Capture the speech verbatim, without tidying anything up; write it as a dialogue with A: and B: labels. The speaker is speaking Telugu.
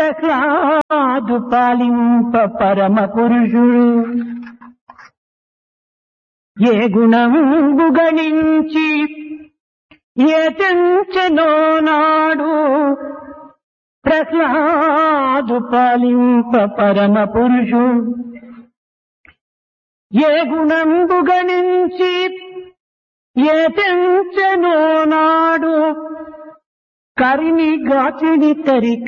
A: ప్రహ్లాదు పాలింప పరమ పురుషుడు ఏ గుణంబు గణించి ఏ తెంచెనో నాడు ప్రహ్లాదు పాలింప పరమ పురుషుడు ఏ గుణంబు గణించి ఏ తెంచెనో నాడు కరిని గాచిడి తరి